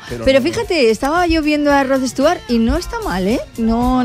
Pero fíjate, estaba yo viendo a Rod Stewart y no está mal, ¿eh? No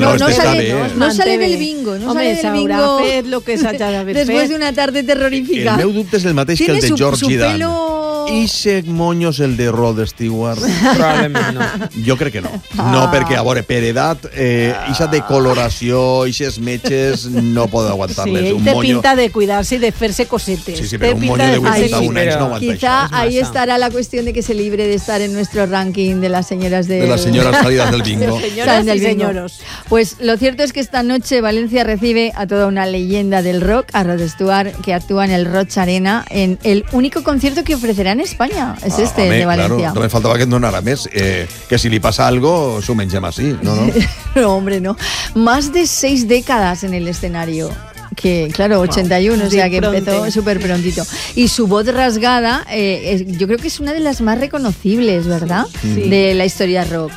sale del bingo. No sale del bingo lo que después de una tarde terrorífica. El meu dubte és el mateix que el de George Dan. I ese moño és el de Rod Stewart? Probablement no. Jo crec que no. No, perquè, a veure, per edat, ixa decoloració, ixes metges, no pot aguantar-les. Sí, ell té pinta de cuidar-se i de fer-se cosetes. Sí, però un moño de 81 anys no aguanta això. Quizá ahí estará la cuestión de que se libre de estar en nuestro ranking de las señoras de las señoras salidas del bingo. Señoras y señoros. Pues lo cierto es que esta noche Valencia recibe a toda una leyenda del rock, a Rod Stewart, que actúa en el Roig Arena en el único concierto que ofrecerá en España. Es de Valencia. Claro, només faltava que en donara més. Que si li passa algo, s'ho mengem així. No, hombre, no. Más de 6 décadas en el escenario. Que, claro, 81, o sea que empezó súper prontito. Y su voz rasgada, yo creo que es una de las más reconocibles, ¿verdad? Sí. De la historia rock.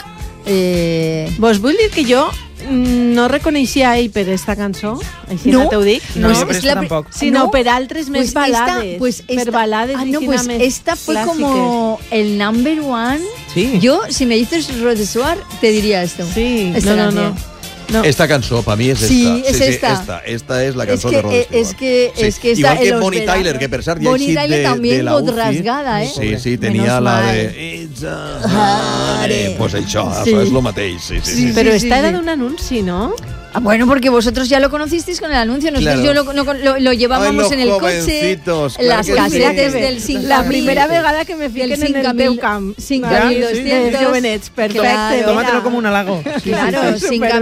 Vos vull dir que jo no reconeixia ell per esta cançó, així no t'ho dic. No, però esta tampoc. Sinó per altres més balades. Per balades pues esta fue clásicas. Como el number one. Sí. Yo, si me dices Rod Stewart, te diría esto. Sí, no. Esta cançó, para mí, es esta. Sí, es esta. Esta es la cançó de Rod Stewart. Es que igual que Bonnie Tyler, que per cert, Bonnie Tyler también, voz rasgada, ¿eh? Sí, tenia la de... It's a honey. Pues això és lo mateix. Sí. Però esta era d'un anunci, ¿no? Bueno, porque vosotros ya lo conocisteis con el anuncio. Nosotros lo llevábamos en el coche, las casetes del 5000. La primera vegada que me fiquen en el teu camp. 5200. Jovenets, perfecte. Tómatelo como un halago. Claro,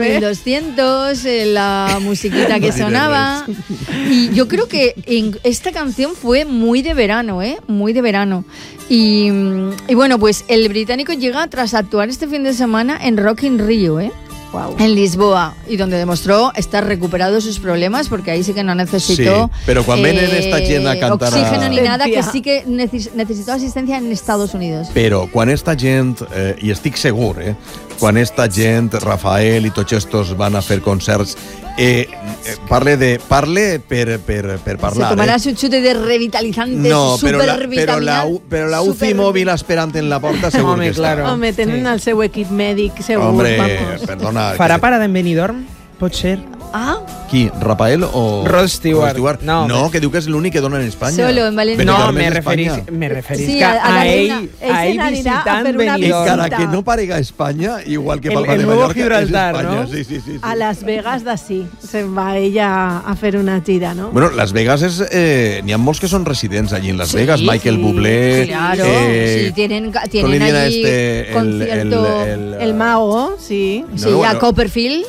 5200, la musiquita que sonaba. Y yo creo que esta canción fue muy de verano, muy de verano. Y bueno, pues el británico llega tras actuar este fin de semana en Rock in Rio, Wow. En Lisboa, y donde demostró estar recuperado de sus problemas, porque ahí sí que no necesitó pero cuando ven esta gent a cantar oxígeno ni nada, que sí que necesitó asistencia en Estados Unidos. Però quan esta gent, i estic segur, quan esta gent, Rafael i tots estos van a fer concerts, parle per parlar. Se tomarà su chute de revitalizante, supervitaminal. Però la UCI mòbil esperant en la porta segur que està. Home, tenen el seu equip mèdic, segur. Hombre, perdona. Farà parada en Benidorm? Pot ser. Ah. Qui? Rafael o... Rod Stewart. No, que diu que és l'únic que dona en Espanya. Solo en Valencia. No, me referís a ell visitant Benidorm. Encara que no parega a Espanya, igual que Palma de Mallorca, Gibraltar, és Espanya. ¿no? Sí. A Las Vegas d'ací se'n va ella a fer una gira, ¿no? Bueno, Las Vegas és... n'hi ha molts que són residents allí en Las Vegas. Michael Bublé... Claro, sí, tienen allí concierto... El Mao, sí. Sí, a Copperfield.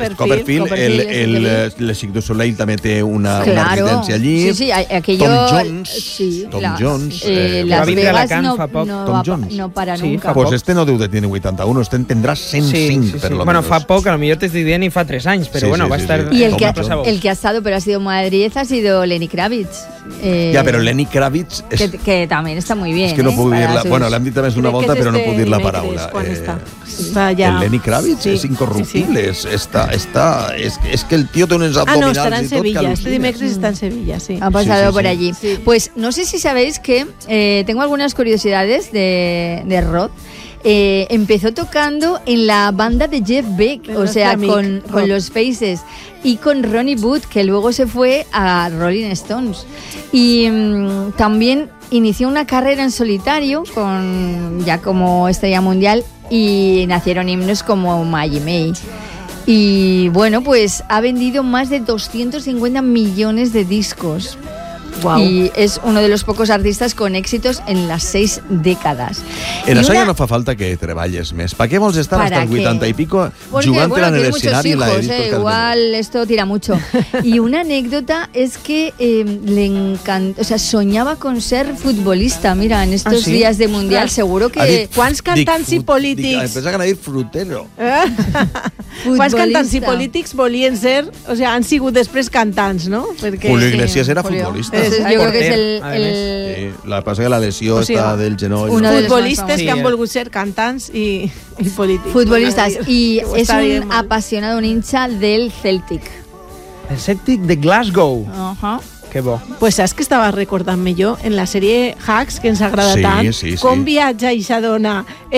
El Cirque du Soleil també té una residència allí. Sí, aquello... Tom Jones. Las Vegas no para nunca. Pues este no deu de tenir 81, este en tendrà 105, per lo menos. Bueno, fa poc, a lo millor t'estic dient i fa 3 anys, però bueno, va estar... Y el que ha estado, pero ha sido Madrid, ha sido Lenny Kravitz. Ja, però Lenny Kravitz... Que también está muy bien. És que no puc dir-la... Bueno, l'hem dit més d'una volta, però no puc dir la paraula. El Lenny Kravitz és incorruptible. És que el tío tiene unos abdominales. No, estará en Sevilla. Este dimecres está en Sevilla, sí. Ha pasado por allí. Sí. Pues no sé si sabéis que tengo algunas curiosidades de Rod. Empezó tocando en la banda de Jeff Beck, o sea, con los Faces, y con Ronnie Wood, que luego se fue a Rolling Stones. Y también inició una carrera en solitario, ya como estrella mundial, y nacieron himnos como Maggie May. Y bueno, pues ha vendido más de 250 millones de discos. Wow. Y es uno de los pocos artistas con éxitos en las 6 décadas. En això ja no fa falta que treballes més. ¿Para qué vols estar hasta el 80 y pico jugant-te en el escenario? Igual esto tira mucho. Y una anécdota es que le encanta, o sea, soñaba con ser futbolista. Mira, en estos días de Mundial seguro que... ¿Cuántos cantants i polítics? Pensa a dir frutero. ¿Cuántos cantants i polítics volien ser, o sea, han sigut després cantants, no? Julio Iglesias era futbolista. Yo creo que es la pasa que la lesión está del genoll. Futbolistas que han volgut ser cantants y políticos. Futbolistas. Y es un apasionado, un hincha del Celtic. El Celtic de Glasgow. Que bo. Pues saps que estava recordant-me jo en la sèrie Hacks, que ens agrada tant, com viatja i s'adona